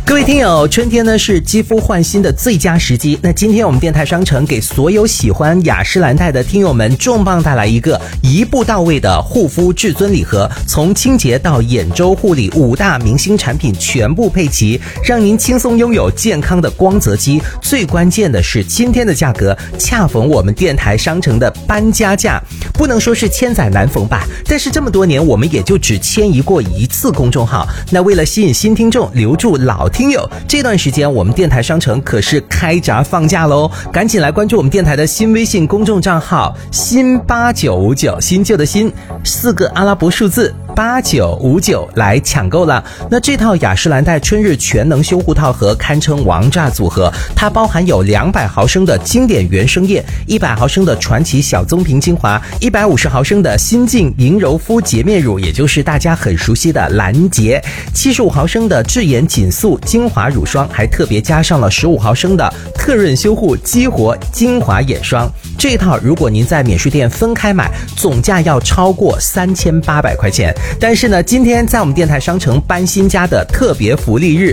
各位听友，春天呢是肌肤焕新的最佳时机。那今天我们电台商城给所有喜欢雅诗兰黛的听友们重磅带来一个一步到位的护肤至尊礼盒，从清洁到眼周护理5大明星产品全部配齐，让您轻松拥有健康的光泽肌。最关键的是今天的价格恰逢我们电台商城的搬家价，不能说是千载难逢吧，但是这么多年我们也就只迁移过一次公众号。那为了吸引新听众，留住老听友，这段时间我们电台商城可是开闸放假喽，赶紧来关注我们电台的新微信公众账号新8959，新旧的新4个阿拉伯数字8959来抢购了。那这套雅诗兰黛春日全能修护套盒堪称王炸组合，它包含有200毫升的经典原生液，100毫升的传奇小棕瓶精华，150毫升的新晋银柔肤洁面乳，也就是大家很熟悉的兰洁，75毫升的智颜紧素精华乳霜，还特别加上了15毫升的特润修护激活精华眼霜。这套如果您在免税店分开买，总价要超过3800块钱。但是呢，今天在我们电台商城搬新家的特别福利日，